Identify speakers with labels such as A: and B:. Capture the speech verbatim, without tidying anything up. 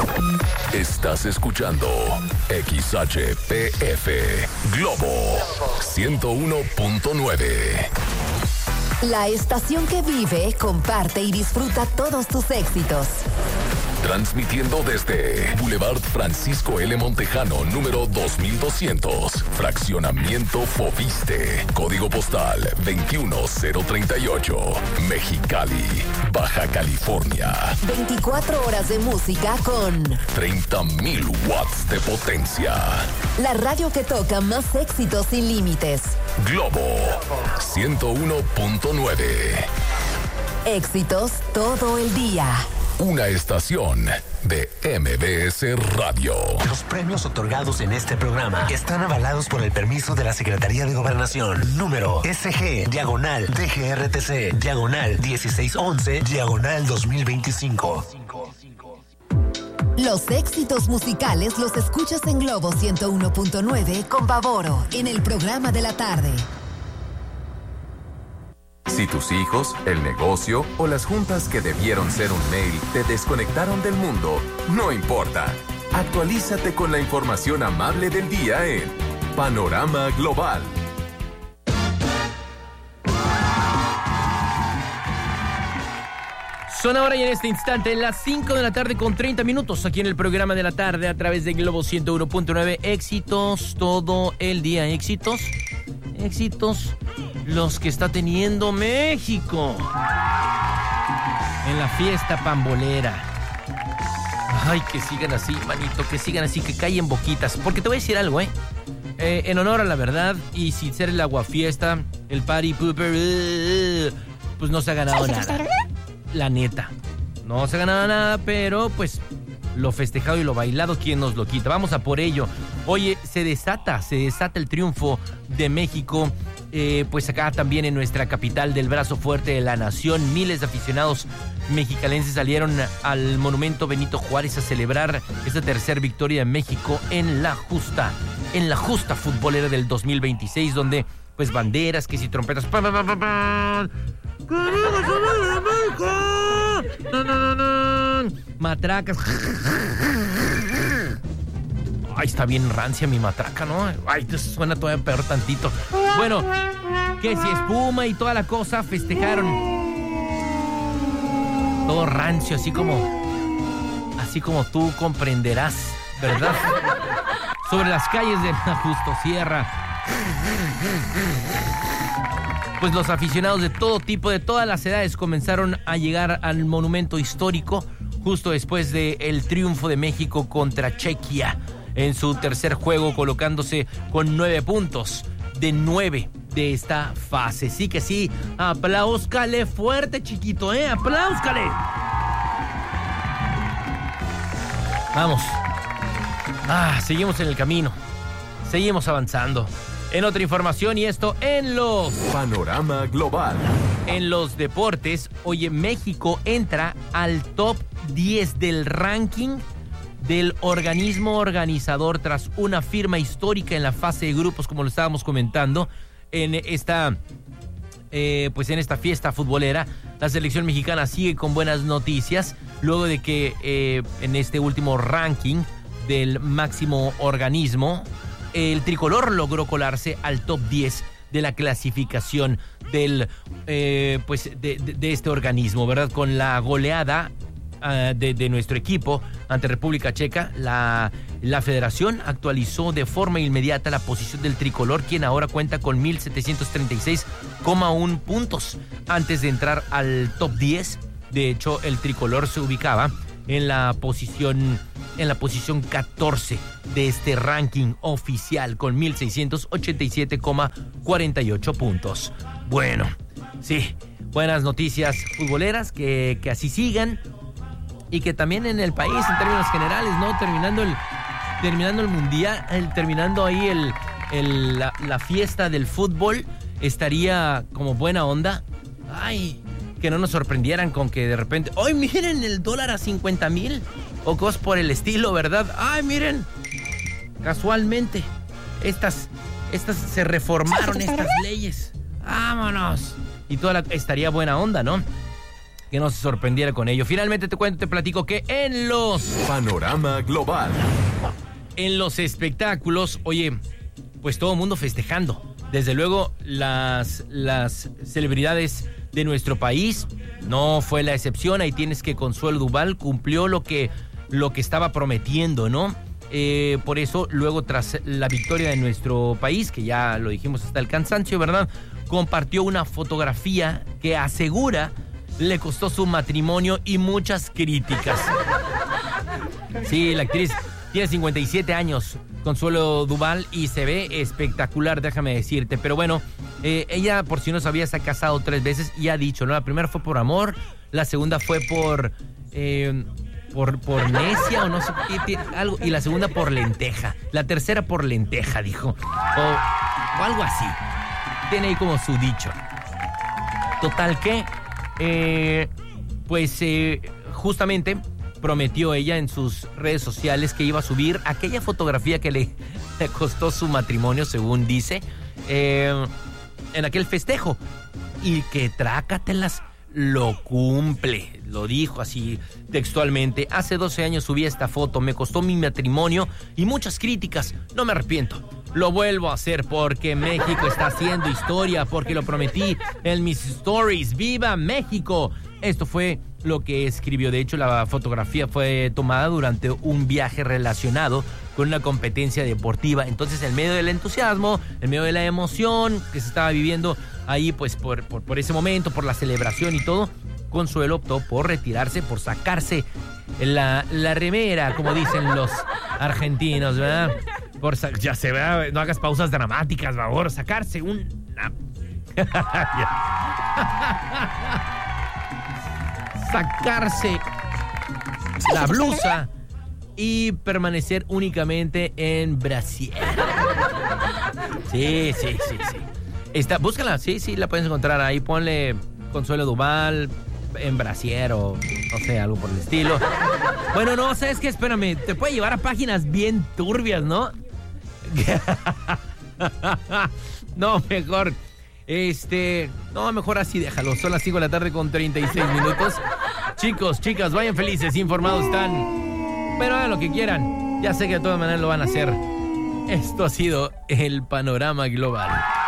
A: Estás escuchando X H P F Globo ciento uno punto nueve.
B: La estación que vive, comparte y disfruta todos tus éxitos.
A: Transmitiendo desde Boulevard Francisco L. Montejano, número dos mil doscientos. Fraccionamiento Foviste. Código postal veintiuno cero treinta y ocho. Mexicali, Baja California.
B: veinticuatro horas de música con
A: treinta mil watts de potencia.
B: La radio que toca más éxitos sin límites.
A: Globo ciento uno punto nueve.
B: Éxitos todo el día.
A: Una estación de M B S Radio.
C: Los premios otorgados en este programa están avalados por el permiso de la Secretaría de Gobernación. Número S G, diagonal, D G R T C, diagonal, dieciséis once, diagonal dos mil veinticinco.
B: Los éxitos musicales los escuchas en Globo ciento uno punto nueve con Pavoro, en el programa de la tarde.
D: Si tus hijos, el negocio o las juntas que debieron ser un mail te desconectaron del mundo, no importa. Actualízate con la información amable del día en Panorama Global.
E: Son ahora y en este instante las cinco de la tarde con treinta minutos aquí en el programa de la tarde a través de Globo ciento uno punto nueve. Éxitos todo el día. Éxitos, éxitos los que está teniendo México en la fiesta pambolera. Ay, que sigan así, manito, que sigan así, que callen boquitas. Porque te voy a decir algo, ¿eh? eh en honor a la verdad y sin ser el aguafiesta, el party pooper, pues no se ha ganado nada. La neta, no se ha ganado nada, pero pues lo festejado y lo bailado, ¿quién nos lo quita? Vamos a por ello. Oye, se desata, se desata el triunfo de México, eh, pues acá también en nuestra capital del brazo fuerte de la nación. Miles de aficionados mexicalenses salieron al monumento Benito Juárez a celebrar esta tercera victoria de México en la justa, en la justa futbolera del dos mil veintiséis, donde pues banderas, que si trompetas, ¡pam, pam, pam, pam! No, no, no, no. Matracas. Ay, está bien rancia mi matraca, ¿no? Ay, te suena todavía peor tantito. Bueno, que si espuma y toda la cosa, festejaron. Todo rancio, así como, así como tú comprenderás, ¿verdad? Sobre las calles de la Justosierra. Pues los aficionados de todo tipo, de todas las edades, comenzaron a llegar al monumento histórico justo después del triunfo de México contra Chequia en su tercer juego, colocándose con nueve puntos de nueve de esta fase. Sí que sí, apláuscale fuerte, chiquito, ¿eh? Apláuscale. Vamos. Ah, seguimos en el camino. Seguimos avanzando. En otra información, y esto en los...
D: Panorama Global.
E: En los deportes, oye, México entra al top diez del ranking del organismo organizador tras una firma histórica en la fase de grupos, como lo estábamos comentando, en esta, eh, pues en esta fiesta futbolera. La selección mexicana sigue con buenas noticias, luego de que eh, en este último ranking del máximo organismo, el tricolor logró colarse al top diez de la clasificación del eh, pues de, de, de este organismo, ¿verdad? Con la goleada uh, de, de nuestro equipo ante República Checa, la, la federación actualizó de forma inmediata la posición del tricolor, quien ahora cuenta con mil setecientos treinta y seis coma uno puntos. Antes de entrar al top diez, de hecho, el tricolor se ubicaba en la posición en la posición catorce de este ranking oficial con mil seiscientos ochenta y siete coma cuarenta y ocho puntos. Bueno, sí, buenas noticias futboleras, que, que así sigan y que también en el país en términos generales, ¿no? Terminando el terminando el mundial, el, terminando ahí el, el la, la fiesta del fútbol, estaría como buena onda. Ay, que no nos sorprendieran con que de repente, ¡ay, miren el dólar a cincuenta mil! O cosas por el estilo, ¿verdad? ¡Ay, miren! Casualmente, estas, estas se reformaron, estas leyes. ¡Vámonos! Y toda la, estaría buena onda, ¿no? que no se sorprendiera con ello. Finalmente te cuento, te platico que en los...
D: Panorama Global.
E: En los espectáculos, oye, pues todo el mundo festejando. Desde luego, las, las celebridades de nuestro país no fue la excepción. Ahí tienes que Consuelo Duval cumplió lo que, lo que estaba prometiendo, ¿no? Eh, por eso, luego, tras la victoria de nuestro país, que ya lo dijimos hasta el cansancio, ¿verdad?, compartió una fotografía que asegura le costó su matrimonio y muchas críticas. Sí, la actriz tiene cincuenta y siete años, Consuelo Duval, y se ve espectacular, déjame decirte. Pero bueno, eh, ella, por si no sabía, se ha casado tres veces y ha dicho, ¿no? La primera fue por amor, la segunda fue por... Eh, Por, por necia o no sé qué, algo, y la segunda por lenteja, la tercera por lenteja, dijo, o, o algo así. Tiene ahí como su dicho. Total que, eh, pues eh, justamente prometió ella en sus redes sociales que iba a subir aquella fotografía que le, le costó su matrimonio, según dice, eh, en aquel festejo, y que trácatelas. Lo cumple, lo dijo así textualmente. Hace doce años subí esta foto, me costó mi matrimonio y muchas críticas. No me arrepiento, lo vuelvo a hacer porque México está haciendo historia, porque lo prometí en mis stories. ¡Viva México! Esto fue lo que escribió. De hecho, la fotografía fue tomada durante un viaje relacionado con una competencia deportiva. Entonces, en medio del entusiasmo, en medio de la emoción que se estaba viviendo ahí, pues por, por, por ese momento, por la celebración y todo, Consuelo optó por retirarse, por sacarse la, la remera, como dicen los argentinos, ¿verdad? Por sa- ya se ve, no hagas pausas dramáticas, por favor, sacarse una... sacarse la blusa y permanecer únicamente en brasier. Sí, sí, sí, sí. Está, búscala, sí, sí, la puedes encontrar ahí. Ponle Consuelo Duval en brasier o no sé, algo por el estilo. Bueno, no, ¿sabes qué? Espérame, te puede llevar a páginas bien turbias, ¿no? No, mejor... Este, no, mejor así déjalo. Son las cinco de la tarde con treinta y seis minutos. Chicos, chicas, vayan felices, informados están. Pero hagan lo que quieran. Ya sé que de todas maneras lo van a hacer. Esto ha sido el Panorama Global.